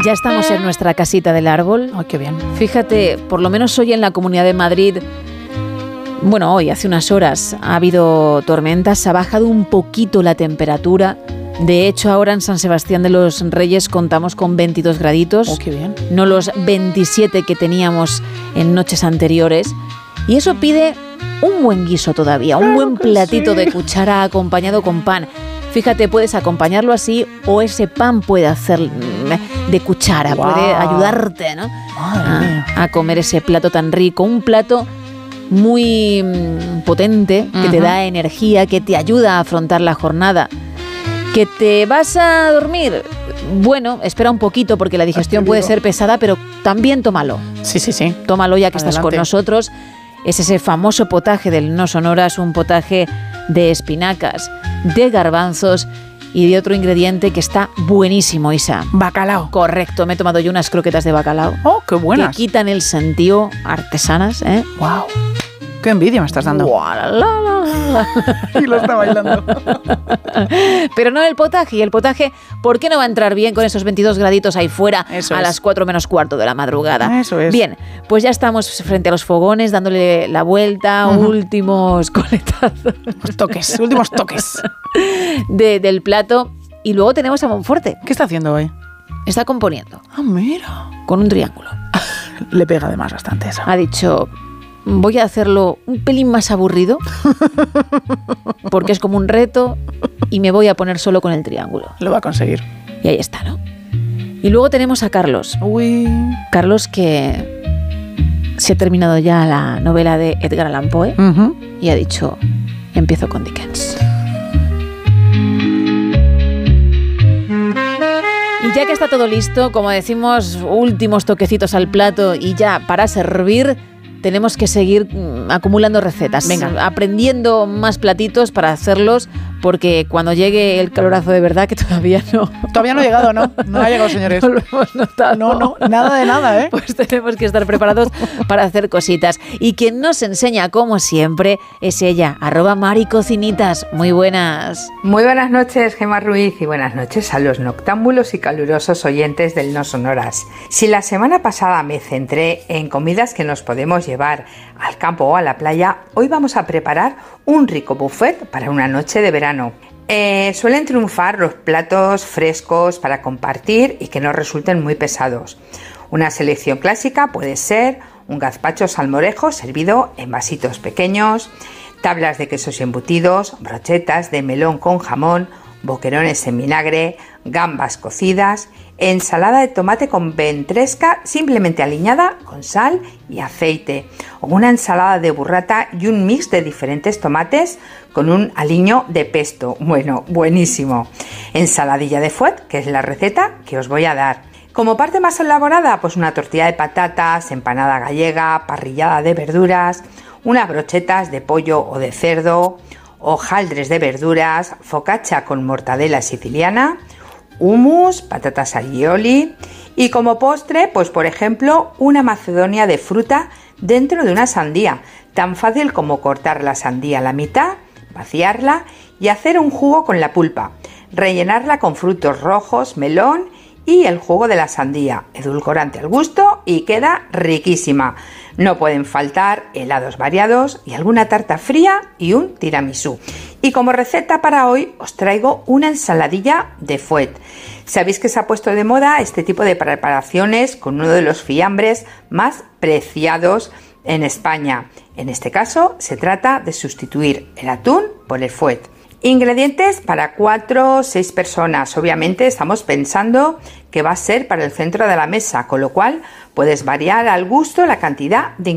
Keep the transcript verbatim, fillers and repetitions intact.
Ya estamos en nuestra casita del árbol. Ay, qué bien. Fíjate, por lo menos hoy en la Comunidad de Madrid, bueno, hoy hace unas horas ha habido tormentas, ha bajado un poquito la temperatura. De hecho, ahora en San Sebastián de los Reyes contamos con veintidós graditos. Oh, qué bien. No los veintisiete que teníamos en noches anteriores. Y eso pide un buen guiso todavía, un buen platito sí. de cuchara acompañado con pan. Fíjate, puedes acompañarlo así o ese pan puede hacer de cuchara, wow. puede ayudarte, ¿no? A, a comer ese plato tan rico, un plato muy mm, potente, que uh-huh. te da energía, que te ayuda a afrontar la jornada. ¿Que te vas a dormir? Bueno, espera un poquito porque la digestión puede ser pesada, pero también tómalo. Sí, sí, sí. Tómalo ya que Adelante. Estás con nosotros. Es ese famoso potaje del No Sonoras, un potaje de espinacas, de garbanzos y de otro ingrediente que está buenísimo, Isa. Bacalao. Correcto, me he tomado yo unas croquetas de bacalao. Oh, qué buenas. Que quitan el sentido, artesanas, ¿eh? Wow. Qué envidia me estás dando. Wow, la, la, la. Y lo está bailando. Pero no el potaje. Y el potaje, ¿por qué no va a entrar bien con esos veintidós graditos ahí fuera Eso a es. las cuatro menos cuarto de la madrugada? Eso es. Bien, pues ya estamos frente a los fogones, dándole la vuelta, uh-huh. últimos coletazos. Los toques, últimos toques. De, del plato. Y luego tenemos a Monforte. ¿Qué está haciendo hoy? Está componiendo. Ah, mira. Con un triángulo. Le pega además bastante eso. Ha dicho... Voy a hacerlo un pelín más aburrido porque es como un reto y me voy a poner solo con el triángulo. Lo va a conseguir. Y ahí está, ¿no? Y luego tenemos a Carlos. Uy. Carlos que se ha terminado ya la novela de Edgar Allan Poe uh-huh. y ha dicho, empiezo con Dickens. Y ya que está todo listo, como decimos, últimos toquecitos al plato y ya para servir... Tenemos que seguir acumulando recetas, venga, aprendiendo más platitos para hacerlos, porque cuando llegue el calorazo de verdad, que todavía no... Todavía no ha llegado, ¿no? No ha llegado, señores. No lo hemos notado. No, no, nada de nada, ¿eh? Pues tenemos que estar preparados para hacer cositas. Y quien nos enseña, como siempre, es ella, arroba maricocinitas. Muy buenas. Muy buenas noches, Gemma Ruiz, y buenas noches a los noctámbulos y calurosos oyentes del No Sonoras. Si la semana pasada me centré en comidas que nos podemos llevar al campo o a la playa, hoy vamos a preparar un rico buffet para una noche de verano. Eh, suelen triunfar los platos frescos para compartir y que no resulten muy pesados. Una selección clásica puede ser un gazpacho salmorejo servido en vasitos pequeños, tablas de quesos y embutidos, brochetas de melón con jamón, boquerones en vinagre, gambas cocidas, ensalada de tomate con ventresca simplemente aliñada con sal y aceite, o una ensalada de burrata y un mix de diferentes tomates con un aliño de pesto. Bueno, buenísimo. Ensaladilla de fuet, que es la receta que os voy a dar. Como parte más elaborada, pues una tortilla de patatas, empanada gallega, parrillada de verduras, unas brochetas de pollo o de cerdo, hojaldres de verduras, focaccia con mortadela siciliana, hummus, patatas alioli y como postre, pues por ejemplo, una macedonia de fruta dentro de una sandía, tan fácil como cortar la sandía a la mitad, vaciarla y hacer un jugo con la pulpa, rellenarla con frutos rojos, melón y el jugo de la sandía, edulcorante al gusto y queda riquísima. No pueden faltar helados variados y alguna tarta fría y un tiramisú. Y como receta para hoy os traigo una ensaladilla de fuet. Sabéis que se ha puesto de moda este tipo de preparaciones con uno de los fiambres más preciados en España. En este caso se trata de sustituir el atún por el fuet. Ingredientes para cuatro o seis personas. Obviamente estamos pensando que va a ser para el centro de la mesa, con lo cual puedes variar al gusto la cantidad de ingredientes.